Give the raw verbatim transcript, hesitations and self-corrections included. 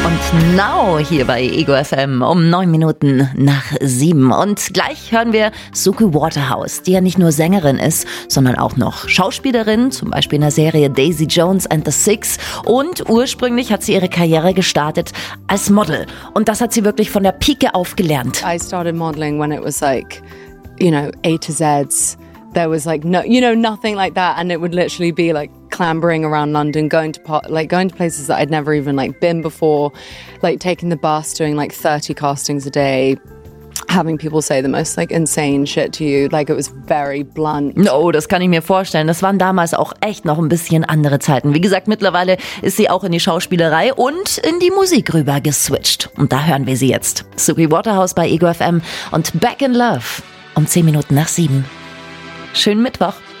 und Now hier bei Ego F M um neun Minuten nach sieben. Und gleich hören wir Suki Waterhouse, die ja nicht nur Sängerin ist, sondern auch noch Schauspielerin, zum Beispiel in der Serie Daisy Jones and the Six. Und ursprünglich hat sie ihre Karriere gestartet als Model. Und das hat sie wirklich von der Pike auf gelernt. I started modeling when it was like, you know, A to Z's. There was like no, you know, nothing like that, and it would literally be like clambering around London, going to po- like going to places that I'd never even like been before, like taking the bus, doing like thirty castings a day, having people say the most like insane shit to you, like it was very blunt. Oh, das kann ich mir vorstellen. Das waren damals auch echt noch ein bisschen andere Zeiten. Wie gesagt, mittlerweile ist sie auch in die Schauspielerei und in die Musik rüber geswitcht. Und da hören wir sie jetzt. Suki Waterhouse bei Ego F M und Back in Love um zehn Minuten nach sieben. Schönen Mittwoch.